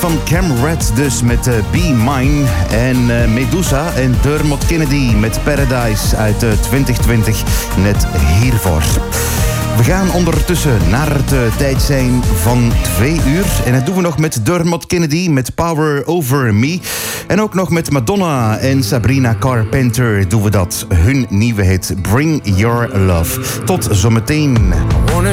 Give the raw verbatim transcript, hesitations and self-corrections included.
van Cam Red dus met uh, Be Mine. En uh, Medusa en Dermot Kennedy met Paradise uit uh, twintig twintig. Net hiervoor. We gaan ondertussen naar het uh, tijd zijn van twee uur. En dat doen we nog met Dermot Kennedy met Power Over Me. En ook nog met Madonna en Sabrina Carpenter doen we dat. Hun nieuwe hit Bring Your Love. Tot zometeen. I wanna